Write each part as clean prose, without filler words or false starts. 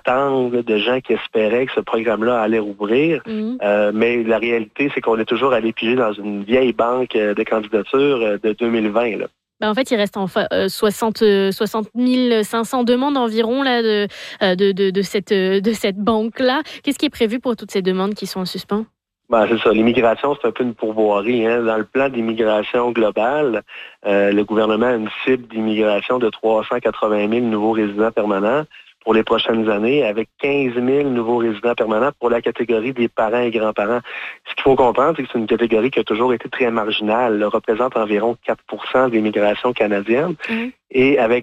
d'attente là, de gens qui espéraient que ce programme-là allait rouvrir. Mais la réalité, c'est qu'on est toujours allé piger dans une vieille banque de candidatures de 2020. Là. En fait, il reste 60 500 demandes environ là, de cette banque-là. Qu'est-ce qui est prévu pour toutes ces demandes qui sont en suspens? C'est ça. L'immigration, c'est un peu une pourvoirie. Hein. Dans le plan d'immigration global, le gouvernement a une cible d'immigration de 380 000 nouveaux résidents permanents pour les prochaines années, avec 15 000 nouveaux résidents permanents pour la catégorie des parents et grands-parents. Ce qu'il faut comprendre, c'est que c'est une catégorie qui a toujours été très marginale. Elle représente environ 4 % de l'immigration canadienne. Et avec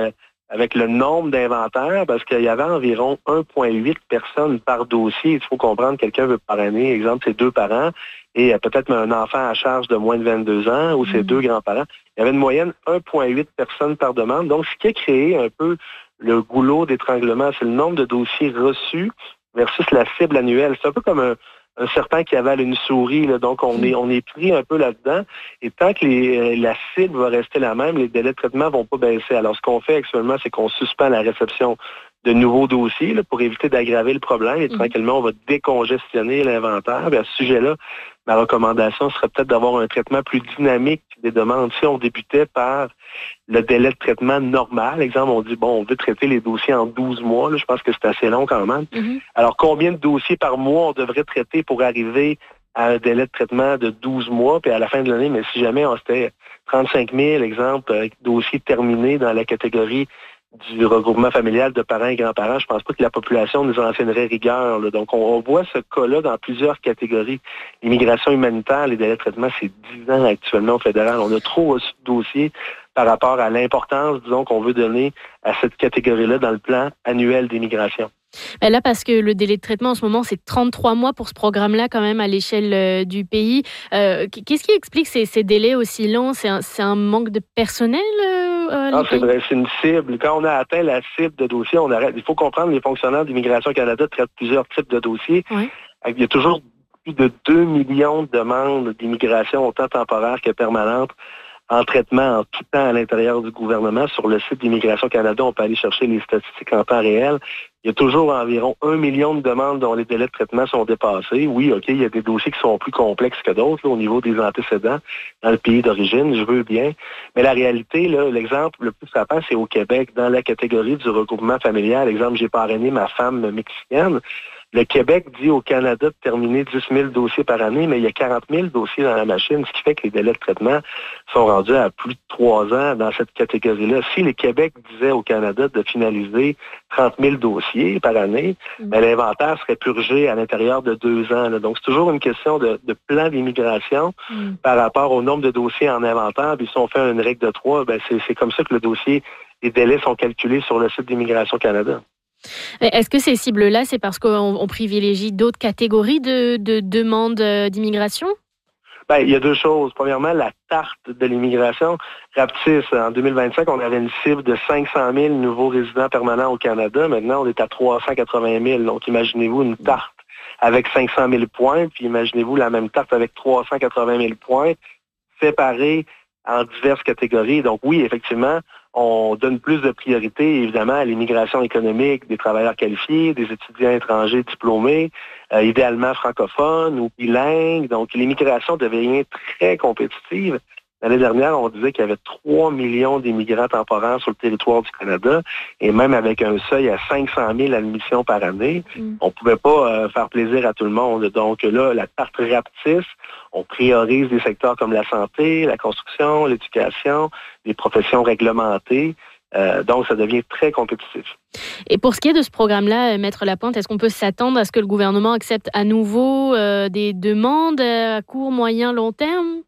le nombre d'inventaires, parce qu'il y avait environ 1,8 personnes par dossier. Il faut comprendre, quelqu'un veut parrainer, exemple, ses 2 parents et peut-être un enfant à charge de moins de 22 ans ou ses 2 grands-parents. Il y avait une moyenne 1,8 personnes par demande. Donc, ce qui a créé un peu le goulot d'étranglement, c'est le nombre de dossiers reçus versus la cible annuelle. C'est un peu comme un serpent qui avale une souris. Là. Donc, on est pris un peu là-dedans. Et tant que la cible va rester la même, les délais de traitement ne vont pas baisser. Alors, ce qu'on fait actuellement, c'est qu'on suspend la réception de nouveaux dossiers là, pour éviter d'aggraver le problème. Et tranquillement, on va décongestionner l'inventaire. À ce sujet-là, ma recommandation serait peut-être d'avoir un traitement plus dynamique des demandes. Si on débutait par le délai de traitement normal, exemple, on dit, on veut traiter les dossiers en 12 mois, là, je pense que c'est assez long quand même. Alors, combien de dossiers par mois on devrait traiter pour arriver à un délai de traitement de 12 mois, puis à la fin de l'année, mais si jamais on c'était 35 000, exemple, dossiers terminés dans la catégorie du regroupement familial de parents et grands-parents, je pense pas que la population nous enseignerait rigueur. Là. Donc, on voit ce cas-là dans plusieurs catégories. L'immigration humanitaire, les délais de traitement, c'est 10 ans actuellement au fédéral. On a trop reçu de dossiers par rapport à l'importance, disons, qu'on veut donner à cette catégorie-là dans le plan annuel d'immigration. Là, parce que le délai de traitement en ce moment, c'est 33 mois pour ce programme-là quand même à l'échelle du pays. Qu'est-ce qui explique ces délais aussi longs? C'est un manque de personnel? C'est vrai, c'est une cible. Quand on a atteint la cible de dossier, on arrête. Il faut comprendre, les fonctionnaires d'Immigration Canada traitent plusieurs types de dossiers. Il y a toujours plus de 2 millions de demandes d'immigration, autant temporaires que permanentes, en traitement en tout temps à l'intérieur du gouvernement. Sur le site d'Immigration Canada, on peut aller chercher les statistiques en temps réel. Il y a toujours environ 1 million de demandes dont les délais de traitement sont dépassés. Oui, OK, il y a des dossiers qui sont plus complexes que d'autres là, au niveau des antécédents dans le pays d'origine, je veux bien. Mais la réalité, là, l'exemple le plus frappant, c'est au Québec, dans la catégorie du regroupement familial. Exemple, j'ai parrainé ma femme mexicaine. Le Québec dit au Canada de terminer 10 000 dossiers par année, mais il y a 40 000 dossiers dans la machine, ce qui fait que les délais de traitement sont rendus à plus de 3 ans dans cette catégorie-là. Si le Québec disait au Canada de finaliser 30 000 dossiers par année, l'inventaire serait purgé à l'intérieur de 2 ans. Là. Donc, c'est toujours une question de plan d'immigration par rapport au nombre de dossiers en inventaire. Puis si on fait une règle de 3, c'est comme ça que le dossier, les délais sont calculés sur le site d'Immigration Canada. Est-ce que ces cibles-là, c'est parce qu'on privilégie d'autres catégories de demandes d'immigration? Il y a 2 choses. Premièrement, la tarte de l'immigration rapetisse. En 2025, on avait une cible de 500 000 nouveaux résidents permanents au Canada. Maintenant, on est à 380 000. Donc, imaginez-vous une tarte avec 500 000 points, puis imaginez-vous la même tarte avec 380 000 points, séparée en diverses catégories. Donc, oui, effectivement, on donne plus de priorité, évidemment, à l'immigration économique des travailleurs qualifiés, des étudiants étrangers diplômés, idéalement francophones ou bilingues. Donc, l'immigration devient très compétitive. L'année dernière, on disait qu'il y avait 3 millions d'immigrants temporaires sur le territoire du Canada, et même avec un seuil à 500 000 admissions par année, on ne pouvait pas faire plaisir à tout le monde. Donc là, la tarte rapetisse. On priorise des secteurs comme la santé, la construction, l'éducation, les professions réglementées. Donc, ça devient très compétitif. Et pour ce qui est de ce programme-là, Maître Lapointe, est-ce qu'on peut s'attendre à ce que le gouvernement accepte à nouveau des demandes à court, moyen, long terme?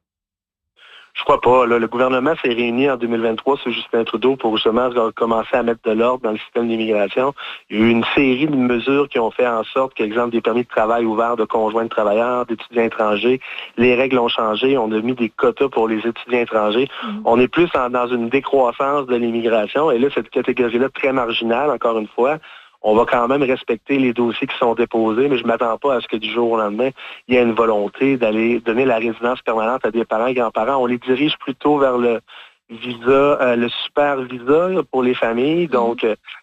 Je crois pas. Là, le gouvernement s'est réuni en 2023 sur Justin Trudeau pour justement commencer à mettre de l'ordre dans le système d'immigration. Il y a eu une série de mesures qui ont fait en sorte que, exemple, des permis de travail ouverts de conjoints de travailleurs, d'étudiants étrangers, les règles ont changé. On a mis des quotas pour les étudiants étrangers. On est plus dans une décroissance de l'immigration. Et là, cette catégorie-là, très marginale, encore une fois, on va quand même respecter les dossiers qui sont déposés, mais je ne m'attends pas à ce que du jour au lendemain, il y ait une volonté d'aller donner la résidence permanente à des parents et grands-parents. On les dirige plutôt vers le visa, le super visa pour les familles. Donc,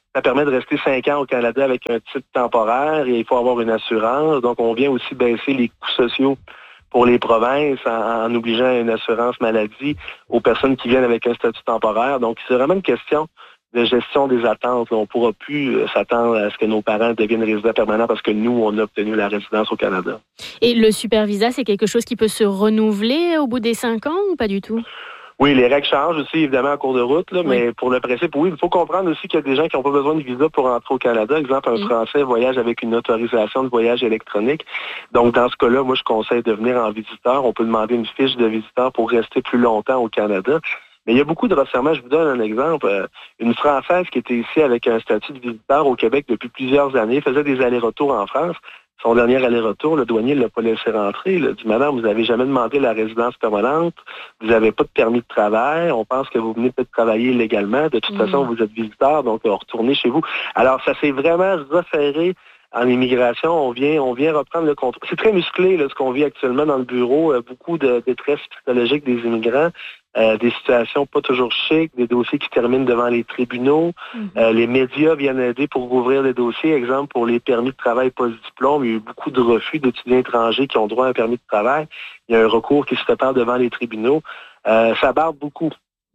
Ça permet de rester 5 ans au Canada avec un titre temporaire et il faut avoir une assurance. Donc, on vient aussi baisser les coûts sociaux pour les provinces en obligeant une assurance maladie aux personnes qui viennent avec un statut temporaire. Donc, c'est vraiment une question de gestion des attentes. On ne pourra plus s'attendre à ce que nos parents deviennent résidents permanents parce que nous, on a obtenu la résidence au Canada. Et le supervisa, c'est quelque chose qui peut se renouveler au bout des 5 ans ou pas du tout? Oui, les règles changent aussi, évidemment, en cours de route, là, mais pour le principe, oui, il faut comprendre aussi qu'il y a des gens qui n'ont pas besoin de visa pour entrer au Canada. Exemple, un Français voyage avec une autorisation de voyage électronique. Donc, dans ce cas-là, moi, je conseille de venir en visiteur. On peut demander une fiche de visiteur pour rester plus longtemps au Canada. Mais il y a beaucoup de resserrements. Je vous donne un exemple. Une Française qui était ici avec un statut de visiteur au Québec depuis plusieurs années, faisait des allers-retours en France. Son dernier aller-retour, le douanier ne l'a pas laissé rentrer. Il a dit, madame, vous n'avez jamais demandé la résidence permanente, vous n'avez pas de permis de travail, on pense que vous venez peut-être travailler illégalement. De toute façon, vous êtes visiteur, donc retournez chez vous. Alors, ça s'est vraiment resserré en immigration. On vient reprendre le contrôle. C'est très musclé, là, ce qu'on vit actuellement dans le bureau. Beaucoup de détresse psychologique des immigrants. Des situations pas toujours chic, des dossiers qui terminent devant les tribunaux. Les médias viennent aider pour rouvrir des dossiers. Exemple, pour les permis de travail post-diplôme, il y a eu beaucoup de refus d'étudiants étrangers qui ont droit à un permis de travail. Il y a un recours qui se prépare devant les tribunaux. Ça barre beaucoup.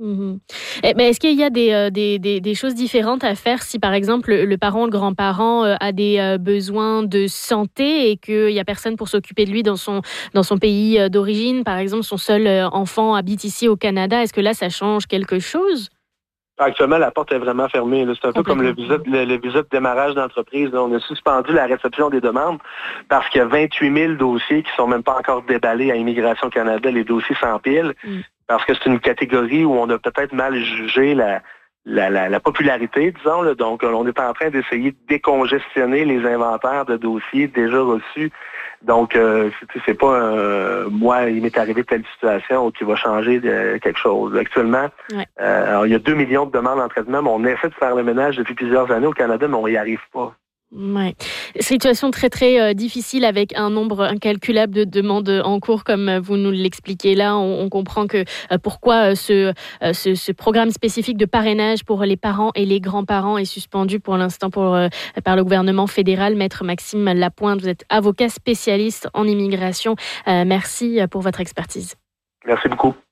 Mais est-ce qu'il y a des choses différentes à faire si, par exemple, le parent ou le grand-parent a des besoins de santé et qu'il n'y a personne pour s'occuper de lui dans son pays d'origine? Par exemple, son seul enfant habite ici au Canada. Est-ce que là, ça change quelque chose? Actuellement, la porte est vraiment fermée. C'est un peu comme le visa de démarrage d'entreprise. On a suspendu la réception des demandes parce qu'il y a 28 000 dossiers qui ne sont même pas encore déballés à Immigration Canada. Les dossiers s'empilent parce que c'est une catégorie où on a peut-être mal jugé la popularité, disons. Là. Donc, on est en train d'essayer de décongestionner les inventaires de dossiers déjà reçus. Donc, c'est pas moi, il m'est arrivé telle situation qui va changer quelque chose. Actuellement, alors, il y a 2 millions de demandes en traitement, mais on essaie de faire le ménage depuis plusieurs années au Canada, mais on n'y arrive pas. Ouais. Situation très très difficile avec un nombre incalculable de demandes en cours, comme vous nous l'expliquez là. On comprend que pourquoi ce programme spécifique de parrainage pour les parents et les grands-parents est suspendu pour l'instant par le gouvernement fédéral. Maître Maxime Lapointe, vous êtes avocat spécialiste en immigration. Merci pour votre expertise. Merci beaucoup.